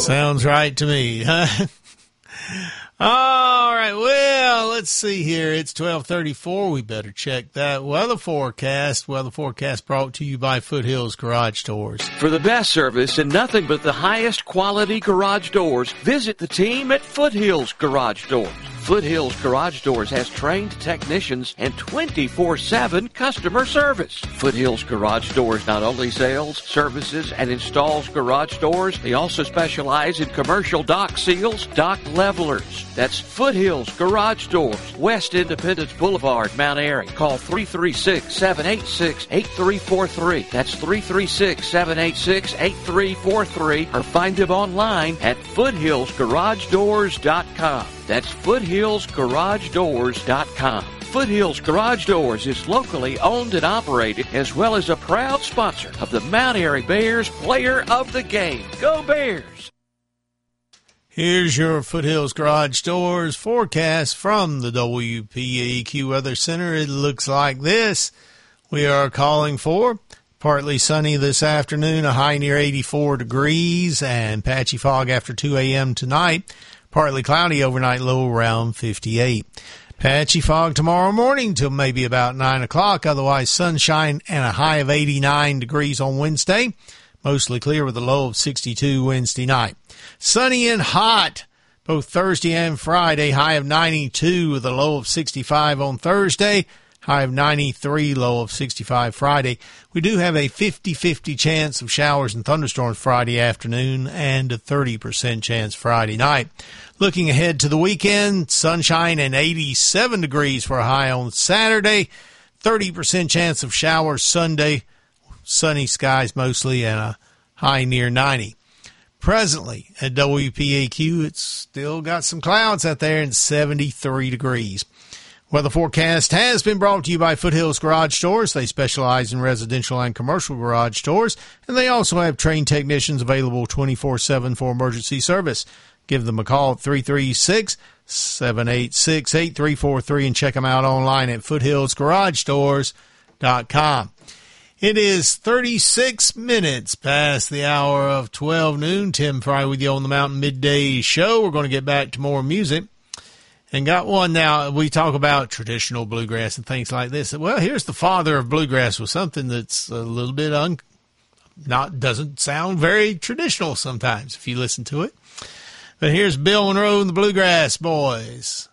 Sounds right to me, huh? All right, well, let's see here. It's 12:34. We better check that weather forecast. Weather forecast brought to you by Foothills Garage Doors. For the best service and nothing but the highest quality garage doors, visit the team at Foothills Garage Doors. Foothills Garage Doors has trained technicians and 24/7 customer service. Foothills Garage Doors not only sells, services, and installs garage doors, they also specialize in commercial dock seals, dock levelers. That's Foothills Garage Doors, West Independence Boulevard, Mount Airy. Call 336-786-8343. That's 336-786-8343, or find them online at foothillsgaragedoors.com. That's foothillsgaragedoors.com. Foothills Garage Doors is locally owned and operated, as well as a proud sponsor of the Mount Airy Bears Player of the Game. Go Bears! Here's your Foothills Garage Doors forecast from the WPAQ Weather Center. It looks like this. We are calling for partly sunny this afternoon, a high near 84 degrees, and patchy fog after 2 a.m. tonight. Partly cloudy overnight, low around 58. Patchy fog tomorrow morning till maybe about 9 o'clock. Otherwise, sunshine and a high of 89 degrees on Wednesday. Mostly clear with a low of 62 Wednesday night. Sunny and hot both Thursday and Friday. High of 92 with a low of 65 on Thursday. High of 93, low of 65 Friday. We do have a 50-50 chance of showers and thunderstorms Friday afternoon and a 30% chance Friday night. Looking ahead to the weekend, sunshine and 87 degrees for a high on Saturday. 30% chance of showers Sunday. Sunny skies mostly and a high near 90. Presently at WPAQ, it's still got some clouds out there and 73 degrees. Weather forecast has been brought to you by Foothills Garage Doors. They specialize in residential and commercial garage doors, and they also have trained technicians available 24/7 for emergency service. Give them a call at 336-786-8343 and check them out online at foothillsgaragedoors.com. It is 36 minutes past the hour of 12 noon. Tim Fry with you on the Mountain Midday Show. We're going to get back to more music. And got one now. We talk about traditional bluegrass and things like this. Well, here's the father of bluegrass with something that's a little bit doesn't sound very traditional sometimes if you listen to it. But here's Bill Monroe and the Bluegrass Boys.